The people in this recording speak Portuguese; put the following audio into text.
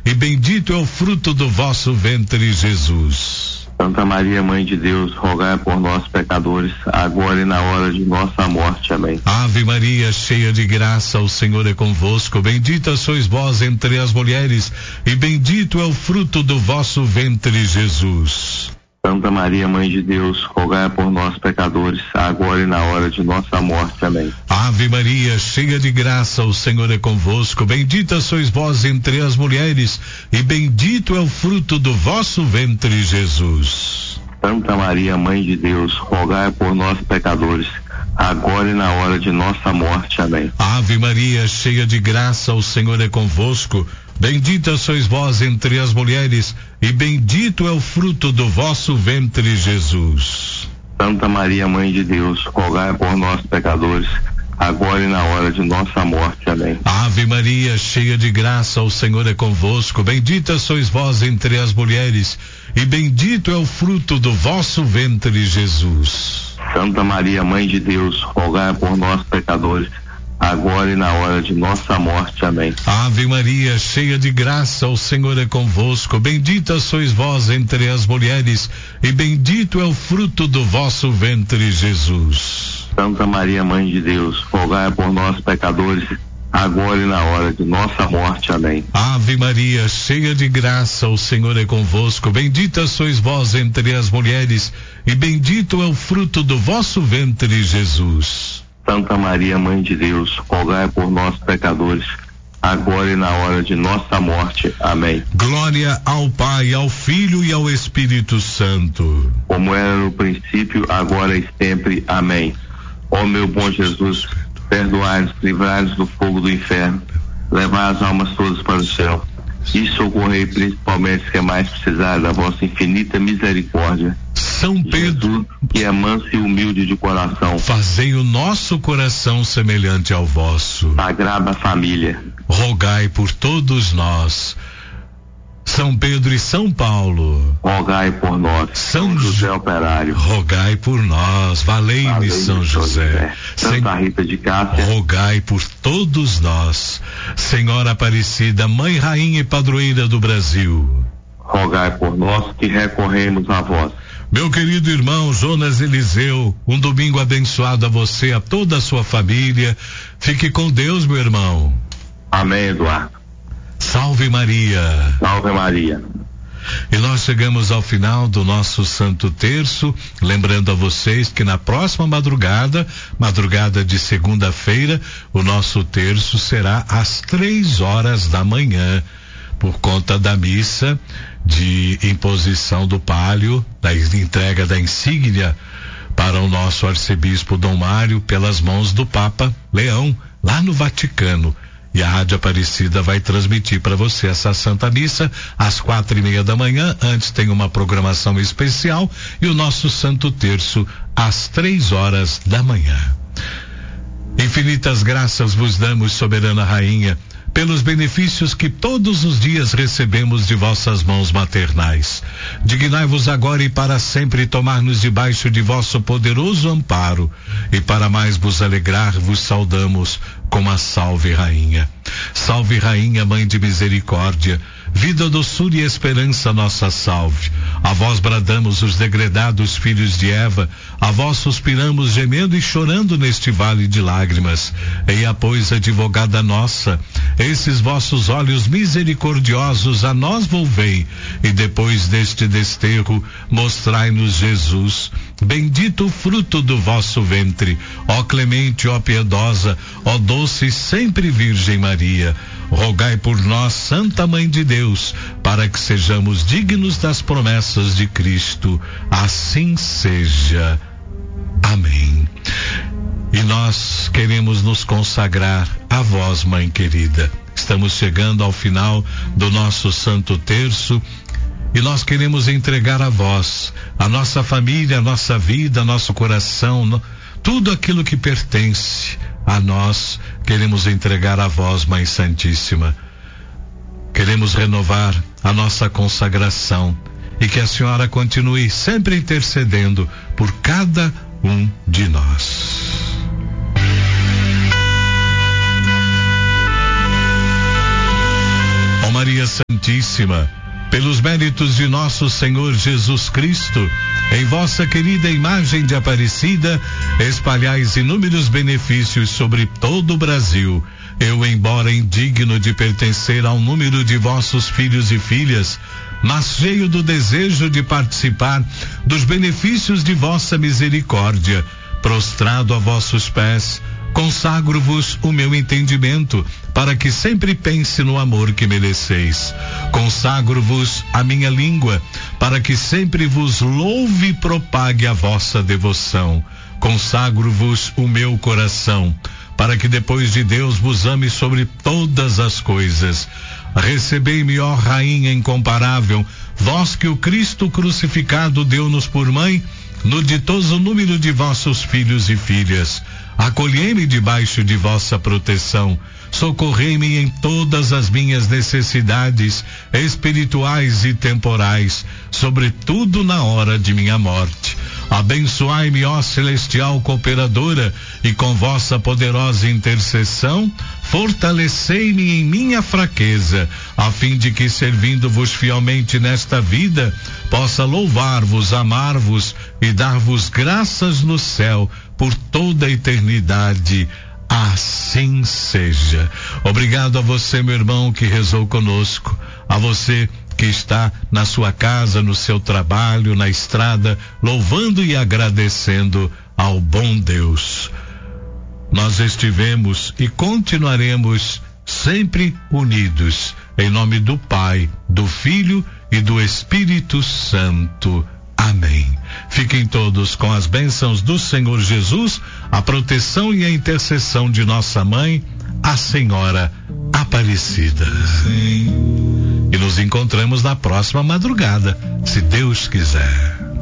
e bendito é o fruto do vosso ventre, Jesus. Santa Maria, Mãe de Deus, rogai por nós, pecadores, agora e na hora de nossa morte. Amém. Ave Maria, cheia de graça, o Senhor é convosco. Bendita sois vós entre as mulheres, e bendito é o fruto do vosso ventre, Jesus. Santa Maria, Mãe de Deus, rogai por nós, pecadores, agora e na hora de nossa morte. Amém. Ave Maria, cheia de graça, o Senhor é convosco. Bendita sois vós entre as mulheres, e bendito é o fruto do vosso ventre, Jesus. Santa Maria, Mãe de Deus, rogai por nós, pecadores, agora e na hora de nossa morte. Amém. Ave Maria, cheia de graça, o Senhor é convosco. Bendita sois vós entre as mulheres, e bendito é o fruto do vosso ventre, Jesus. Santa Maria, Mãe de Deus, rogai por nós, pecadores, agora e na hora de nossa morte. Amém. Ave Maria, cheia de graça, o Senhor é convosco. Bendita sois vós entre as mulheres, e bendito é o fruto do vosso ventre, Jesus. Santa Maria, Mãe de Deus, rogai por nós, pecadores, agora e na hora de nossa morte. Amém. Ave Maria, cheia de graça, o Senhor é convosco. Bendita sois vós entre as mulheres, e bendito é o fruto do vosso ventre, Jesus. Santa Maria, Mãe de Deus, rogai por nós, pecadores, agora e na hora de nossa morte. Amém. Ave Maria, cheia de graça, o Senhor é convosco. Bendita sois vós entre as mulheres, e bendito é o fruto do vosso ventre, Jesus. Santa Maria, Mãe de Deus, rogai por nós, pecadores, agora e na hora de nossa morte. Amém. Glória ao Pai, ao Filho e ao Espírito Santo. Como era no princípio, agora e sempre. Amém. Ó meu bom Jesus, perdoai-nos, livrai-nos do fogo do inferno, levai as almas todas para o céu e socorrei principalmente os que mais precisarem da vossa infinita misericórdia. São Pedro, Jesus, que é manso e humilde de coração, fazei o nosso coração semelhante ao vosso. Sagrada Família, rogai por todos nós. São Pedro e São Paulo, rogai por nós. São José Operário, rogai por nós. Valei-me São José. Santa Rita de Cássia, rogai por todos nós. Senhora Aparecida, Mãe, Rainha e Padroeira do Brasil, rogai por nós que recorremos a vós. Meu querido irmão Jonas Eliseu, um domingo abençoado a você, a toda a sua família. Fique com Deus, meu irmão. Amém, Eduardo. Salve Maria. Salve Maria. E nós chegamos ao final do nosso Santo Terço, lembrando a vocês que na próxima madrugada de segunda-feira, o nosso terço será às 3h da manhã, por conta da missa de imposição do palio, da entrega da insígnia para o nosso arcebispo Dom Mário pelas mãos do Papa Leão, lá no Vaticano. E a Rádio Aparecida vai transmitir para você essa Santa Missa às 4h30 da manhã. Antes tem uma programação especial e o nosso Santo Terço às 3h da manhã. Infinitas graças vos damos, soberana Rainha, pelos benefícios que todos os dias recebemos de vossas mãos maternais. Dignai-vos agora e para sempre tomar-nos debaixo de vosso poderoso amparo, e para mais vos alegrar, vos saudamos com a Salve Rainha. Salve Rainha, Mãe de Misericórdia, vida, doçura e esperança, nossa salve. A vós bradamos os degredados filhos de Eva, a vós suspiramos gemendo e chorando neste vale de lágrimas. Eia, pois, advogada nossa, esses vossos olhos misericordiosos a nós volvei, e depois deste desterro mostrai-nos Jesus, bendito o fruto do vosso ventre. Ó clemente, ó piedosa, ó doce e sempre Virgem Maria, rogai por nós, Santa Mãe de Deus, para que sejamos dignos das promessas de Cristo. Assim seja. Amém. E nós queremos nos consagrar a vós, Mãe querida. Estamos chegando ao final do nosso Santo Terço e nós queremos entregar a vós a nossa família, a nossa vida, nosso coração, tudo aquilo que pertence a nós, queremos entregar a vós, Mãe Santíssima. Queremos renovar a nossa consagração e que a Senhora continue sempre intercedendo por cada um de nós. Ó Maria Santíssima, Santíssima, pelos méritos de nosso Senhor Jesus Cristo, em vossa querida imagem de Aparecida, espalhais inúmeros benefícios sobre todo o Brasil. Eu, embora indigno de pertencer ao número de vossos filhos e filhas, mas cheio do desejo de participar dos benefícios de vossa misericórdia, prostrado a vossos pés, consagro-vos o meu entendimento, para que sempre pense no amor que mereceis. Consagro-vos a minha língua, para que sempre vos louve e propague a vossa devoção. Consagro-vos o meu coração, para que depois de Deus vos ame sobre todas as coisas. Recebei-me, ó Rainha incomparável, vós que o Cristo crucificado deu-nos por mãe, no ditoso número de vossos filhos e filhas. Acolhei-me debaixo de vossa proteção, socorrei-me em todas as minhas necessidades espirituais e temporais, sobretudo na hora de minha morte. Abençoai-me, ó celestial cooperadora, e com vossa poderosa intercessão, fortalecei-me em minha fraqueza, a fim de que, servindo-vos fielmente nesta vida, possa louvar-vos, amar-vos e dar-vos graças no céu por toda a eternidade. Assim seja. Obrigado a você, meu irmão, que rezou conosco, a você que está na sua casa, no seu trabalho, na estrada, louvando e agradecendo ao bom Deus. Nós estivemos e continuaremos sempre unidos, em nome do Pai, do Filho e do Espírito Santo. Amém. Fiquem todos com as bênçãos do Senhor Jesus, a proteção e a intercessão de nossa mãe, a Senhora Aparecida. E nos encontramos na próxima madrugada, se Deus quiser.